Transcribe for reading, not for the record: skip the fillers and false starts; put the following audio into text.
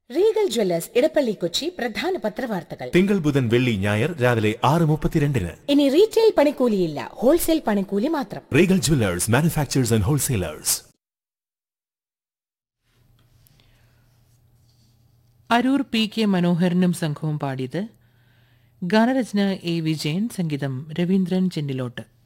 Regal Jewellers Edappally Kochi പ്രധാന പത്രവാർത്തകൾ തിങ്കൾ ബുധൻ വെള്ളി ഞായർ രാവിലെ 6:32. ഇനി റീറ്റെയിൽ പണിക്കൂലിയില്ല, ഹോൾസെയിൽ പണിക്കൂലി മാത്രം. Regal Jewellers, manufacturers and wholesalers. Aroor P K. മനോഹരനും സംഘവും പാടിയത്. ഗാനരചന എ. വിജയൻ, സംഗീതം രവീന്ദ്രൻ ചെന്നിലോട്ട്.